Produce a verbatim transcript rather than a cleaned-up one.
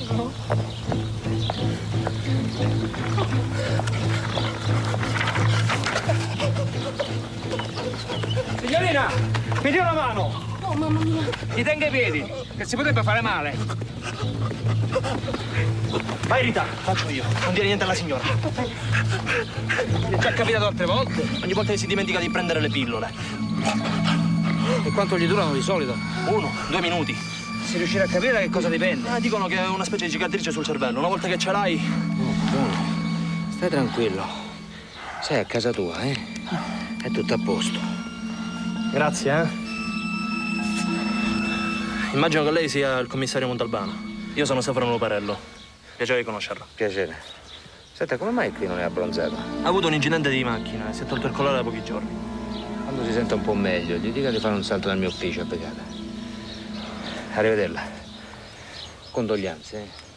Signorina, mi dia una mano! Oh, mamma mia! Mi tenga i piedi, che si potrebbe fare male. Vai Rita, faccio io. Non dire niente alla signora. Mi è già capitato altre volte. Ogni volta che si dimentica di prendere le pillole. E quanto gli durano di solito? Uno, due minuti. Si riuscirà a capire da che cosa dipende? Ah, dicono che è una specie di cicatrice sul cervello. Una volta che ce l'hai... Oh, buono. Stai tranquillo. Sei a casa tua, eh? È tutto a posto. Grazie, eh? Immagino che lei sia il commissario Montalbano. Io sono Stefano Luparello. Piacere di conoscerlo. Piacere. Senta, come mai qui non è abbronzato? Ha avuto un incidente di macchina e si è tolto il collare da pochi giorni. Quando si sente un po' meglio, gli dica di fare un salto nel mio ufficio a Pecata. Arrivederla. Condoglianze, eh?